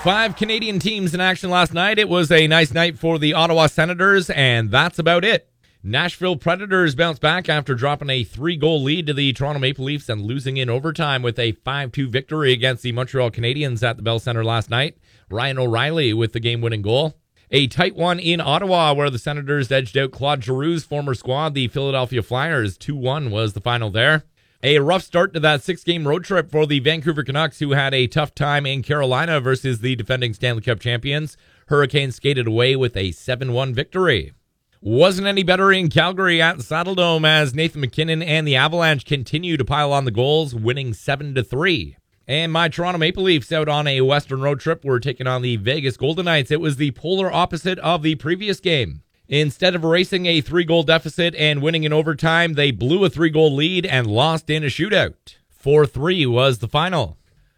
5 Canadian teams in action last night. It was a nice night for the Ottawa Senators, and that's about it. Nashville Predators bounced back after dropping a 3-goal lead to the Toronto Maple Leafs and losing in overtime with a 5-2 victory against the Montreal Canadiens at the Bell Centre last night. Ryan O'Reilly with the game-winning goal. A tight one in Ottawa where the Senators edged out Claude Giroux's former squad, the Philadelphia Flyers. 2-1 was the final there. A rough start to that 6-game road trip for the Vancouver Canucks, who had a tough time in Carolina versus the defending Stanley Cup champions. Hurricanes skated away with a 7-1 victory. Wasn't any better in Calgary at the Saddledome as Nathan MacKinnon and the Avalanche continue to pile on the goals, winning 7-3. And my Toronto Maple Leafs out on a Western road trip were taking on the Vegas Golden Knights. It was the polar opposite of the previous game. Instead of erasing a 3-goal deficit and winning in overtime, they blew a 3-goal lead and lost in a shootout. 4-3 was the final.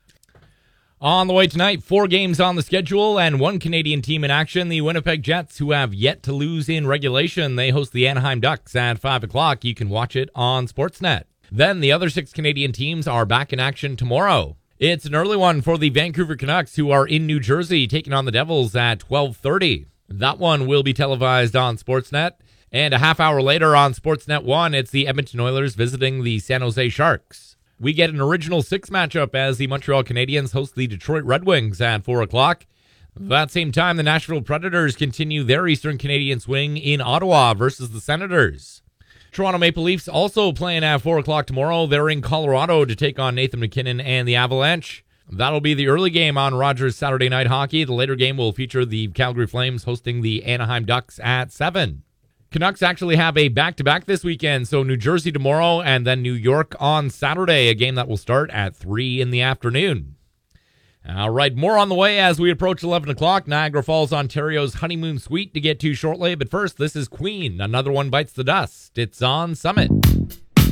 On the way tonight, 4 games on the schedule and 1 Canadian team in action, the Winnipeg Jets, who have yet to lose in regulation. They host the Anaheim Ducks at 5 o'clock. You can watch it on Sportsnet. Then the other 6 Canadian teams are back in action tomorrow. It's an early one for the Vancouver Canucks, who are in New Jersey, taking on the Devils at 12:30. That one will be televised on Sportsnet. And a half hour later on Sportsnet 1, it's the Edmonton Oilers visiting the San Jose Sharks. We get an original 6 matchup as the Montreal Canadiens host the Detroit Red Wings at 4 o'clock. That same time, the Nashville Predators continue their Eastern Canadian swing in Ottawa versus the Senators. Toronto Maple Leafs also playing at 4 o'clock tomorrow. They're in Colorado to take on Nathan MacKinnon and the Avalanche. That'll be the early game on Rogers Saturday Night Hockey. The later game will feature the Calgary Flames hosting the Anaheim Ducks at 7. Canucks actually have a back-to-back this weekend, so New Jersey tomorrow and then New York on Saturday, a game that will start at 3 in the afternoon. All right, more on the way as we approach 11 o'clock. Niagara Falls, Ontario's honeymoon suite to get to shortly, but first, this is Queen. Another One Bites the Dust. It's on Summit.